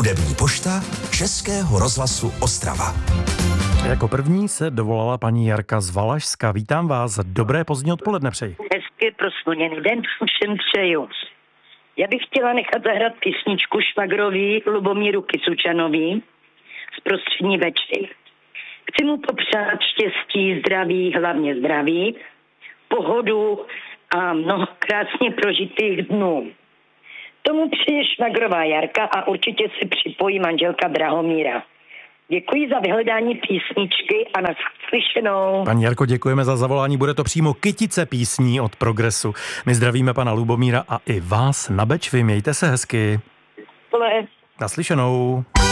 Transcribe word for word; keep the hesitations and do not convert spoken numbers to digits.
Hudební pošta Českého rozhlasu Ostrava. Jako první se dovolala paní Jarka z Valašska. Vítám vás, dobré pozdní odpoledne přeji. Hezký prosluněný den všem přeju. Já bych chtěla nechat zahrát písničku švagrový Lubomíru Kysučanový z Prostřední Bečvy. Chci mu popřát štěstí, zdraví, hlavně zdraví, pohodu a mnoho krásně prožitých dnů. Tomu přeje švagrová Jarka a určitě se připojí manželka Drahomíra. Děkuji za vyhledání písničky a naslyšenou. Paní Jarko, děkujeme za zavolání. Bude to přímo kytice písní od Progresu. My zdravíme pana Lubomíra a i vás na Bečvě. Mějte se hezky. Pole. Naslyšenou.